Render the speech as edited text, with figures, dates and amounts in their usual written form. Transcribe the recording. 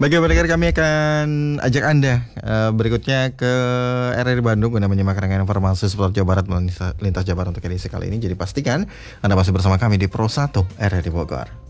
Bagi pendengar, kami akan ajak Anda berikutnya ke RRI Bandung guna menyimak rangkaian informasi seputar Jawa Barat lintas Jawa Barat untuk edisi kali ini. Jadi pastikan Anda masih bersama kami di Pro 1 RRI Bogor.